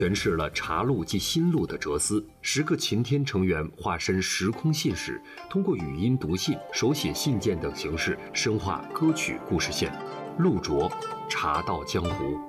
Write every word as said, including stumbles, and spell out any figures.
诠释了茶路及心路的哲思。十个擎天成员化身时空信使，通过语音读信、手写信件等形式，深化歌曲故事线。陆卓，茶道江湖。